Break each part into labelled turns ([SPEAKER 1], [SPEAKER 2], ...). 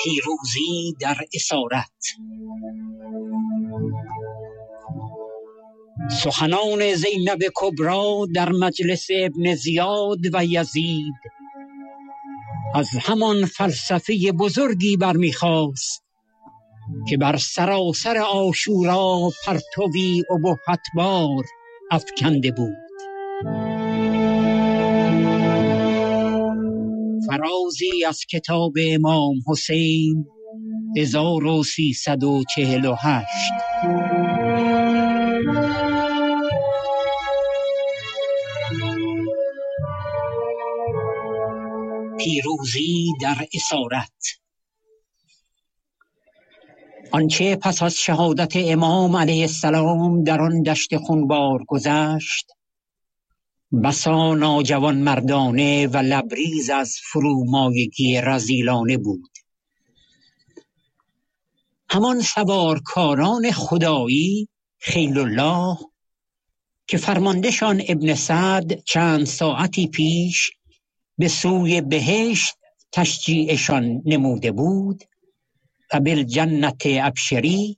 [SPEAKER 1] پیروزی در اسارت. سخنان زینب کبری در مجلس ابن زیاد و یزید از همان فلسفه بزرگی برمیخواست که بر سراسر عاشورا پرتوی ابهتبار افکنده بود. فرازی از کتاب امام حسین 1348. پیروزی در اسارت. آنچه پس از شهادت امام علیه السلام در آن دشت خونبار گذشت، بسا ناجوان مردانه و لبریز از فرومایگی رذیلانه بود. همان سوارکاران خدایی خیل الله که فرماندهشان ابن سعد چند ساعتی پیش به سوی بهشت تشجیعشان نموده بود و بالجنت ابشری،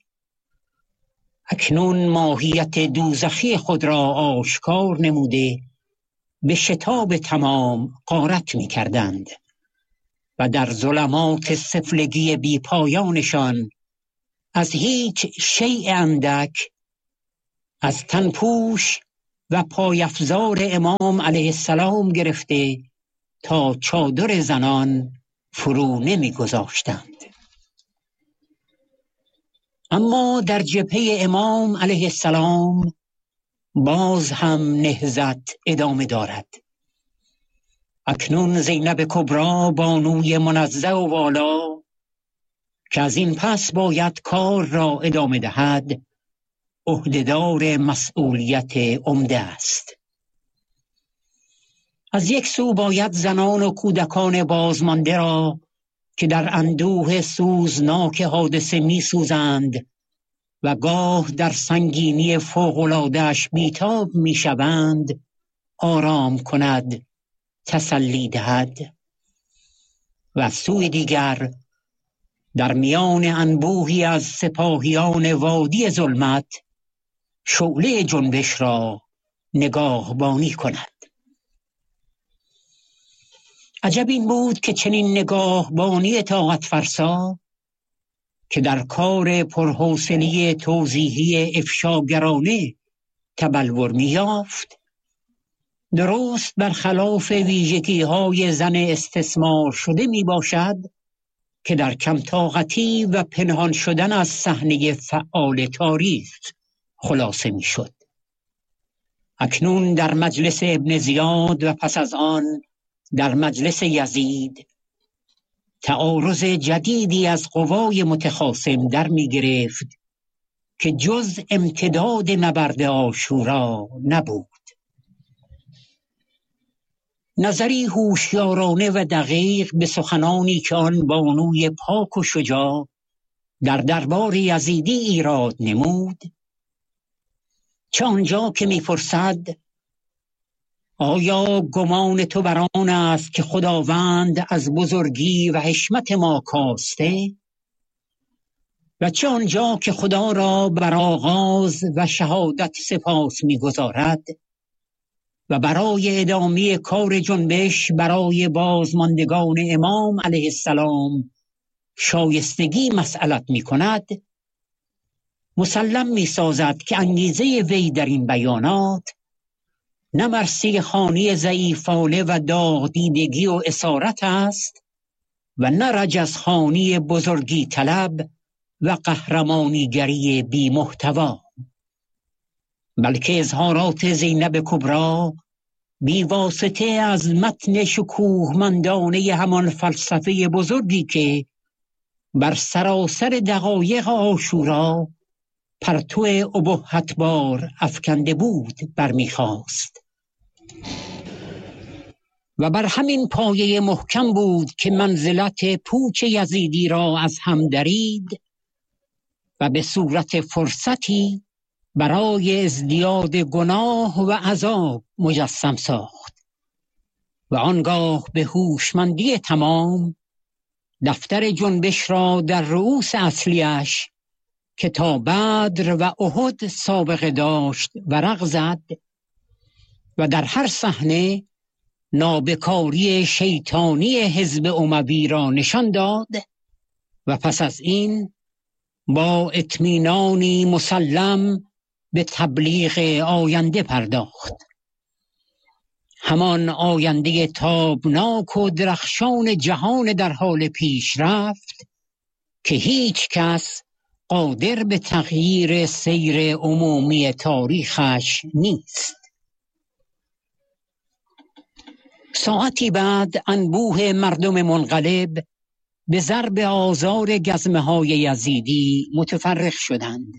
[SPEAKER 1] اکنون ماهیت دوزخی خود را آشکار نموده به شتاب تمام غارت می کردند و در ظلمات سفلگی بی پایانشان از هیچ شیء اندک، از تنپوش و پایافزار امام علیه السلام گرفته تا چادر زنان فرو نمی گذاشتند. اما در جبهه امام علیه السلام باز هم نهضت ادامه دارد. اکنون زینب کبری بانوی منزه و والا که از این پس باید کار را ادامه دهد، عهدهدار مسئولیت عمده است. از یک سو باید زنان و کودکان بازمانده را که در اندوه سوزناک حادثه می سوزند و گاه در سنگینی فوق‌العاده‌اش بیتاب می شوند آرام کند، تسلی دهد. و از سوی دیگر در میان انبوهی از سپاهیان وادی ظلمت شعله جنبش را نگاهبانی کند. عجب این بود که چنین نگاهبانی طاقت فرسا که در کار پرحوصله توضیحی افشاگرانه تبلور می‌یافت، درست برخلاف ویژگی‌های زن استثمار شده می باشد که در کم طاقتی و پنهان شدن از صحنه فعال تاریخ خلاصه می شد. اکنون در مجلس ابن زیاد و پس از آن در مجلس یزید تعارض جدیدی از قوای متخاصم در می گرفت که جز امتداد نبرد عاشورا نبود. نظری هوشیارانه و دقیق به سخنانی که آن بانوی پاک و شجاع در دربار یزیدی ایراد نمود، چه آنجا که می‌پرسد آیا گمان تو بر آن است که خداوند از بزرگی و حشمت ما کاسته؟ و چه آنجا که خدا را بر آغاز و شهادت سپاس می‌گزارد و برای ادامه کار جنبش برای بازماندگان امام علیه السلام شایستگی مسئلت می کند، مسلم می سازد که انگیزه وی در این بیانات نه مرثیه خوانی ضعیفانه و داغدیدگی و اسارت است و نه رجزخوانی بزرگی طلب و قهرمانیگری بی محتوا، بلکه اظهارات زینب کبری بی واسطه از متن شکوهمندانه همان فلسفه بزرگی که بر سراسر دقایق عاشورا پرتو ابهتبار افکنده بود برمیخواست. و بر همین پایه محکم بود که منزلت پوچ یزیدی را از هم درید و به صورت فرصتی برای ازدیاد گناه و عذاب مجسم ساخت و آنگاه به هوشمندی تمام دفتر جنبش را در رؤوس اصلیش که تا بدر و احد سابقه داشت ورق زد و در هر صحنه نابکاری شیطانی حزب اموی را نشان داد و پس از این با اطمینانی مسلم به تبلیغ آینده پرداخت. همان آینده تابناک و درخشان جهان در حال پیشرفت که هیچ کس قادر به تغییر سیر عمومی تاریخش نیست. ساعتی بعد انبوه مردم منقلب به ضرب آزار گزمه‌های یزیدی متفرق شدند.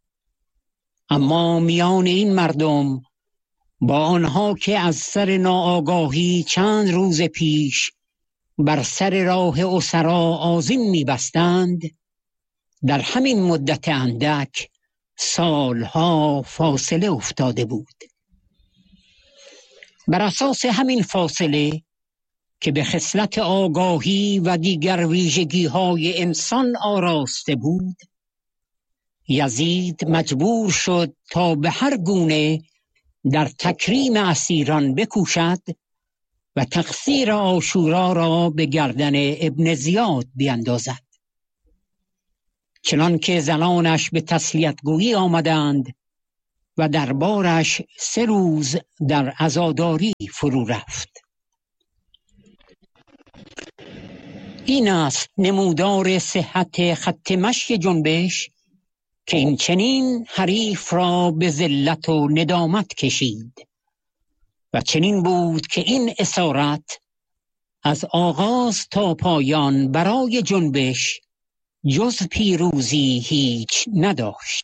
[SPEAKER 1] اما میان این مردم با آنها که از سر ناآگاهی چند روز پیش بر سر راه اسرا آذین می‌بستند، در همین مدت اندک سالها فاصله افتاده بود. بر اساس همین فاصله که به خصلت آگاهی و دیگر ویژگی‌های انسان آراسته بود، یزید مجبور شد تا به هر گونه در تکریم اسیران بکوشد و تقصیر عاشورا را به گردن ابن زیاد بیندازد. چنانکه زنانش به تسلیتگویی آمدند و دربارش 3 روز در عزاداری فرو رفت. این است نمودار صحت خط مشی جنبش که این چنین حریف را به ذلت و ندامت کشید و چنین بود که این اسارت از آغاز تا پایان برای جنبش جز پیروزی هیچ نداشت.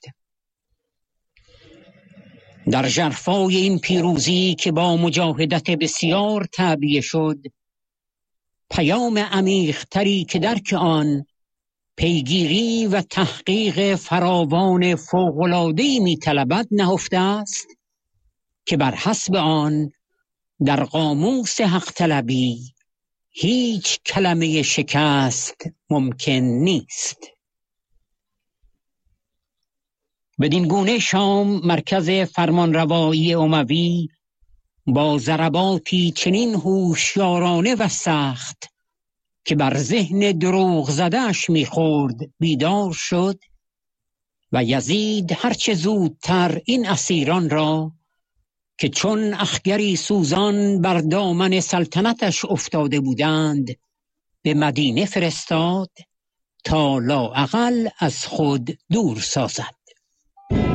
[SPEAKER 1] در ژرفای این پیروزی که با مجاهدت بسیار تعبیه شد، پیام عمیق‌تری که درک آن پیگیری و تحقیق فراوان فوق‌العاده‌ای می‌طلبد نهفته است که بر حسب آن در قاموس حق طلبی هیچ کلمه شکست ممکن نیست. بدین گونه شام مرکز فرمانروایی اموی با ضرباتی چنین هوشیارانه و سخت که بر ذهن دروغ زده‌اش می‌خورد بیدار شد و یزید هرچه زودتر این اسیران را که چون اخگری سوزان بر دامن سلطنتش افتاده بودند به مدینه فرستاد تا لااقل از خود دور سازد.